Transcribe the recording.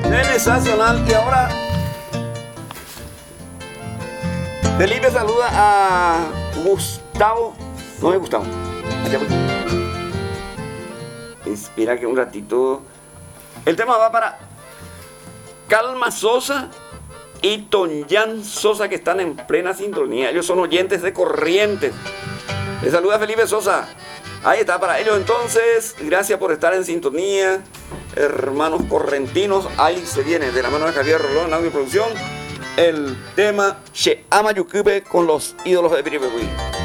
Sensacional. Y ahora Felipe saluda a Gustavo. No es Gustavo. Allá voy. Espera que un ratito. El tema va para Calma Sosa y Tonyan Sosa, que están en plena sintonía. Ellos son oyentes de Corrientes. Les saluda Felipe Sosa. Ahí está para ellos entonces. Gracias por estar en sintonía. Hermanos correntinos, ahí se viene de la mano de Javier Rolón en audio y producción el tema She Ama Yucupe con los ídolos de Piribebuy.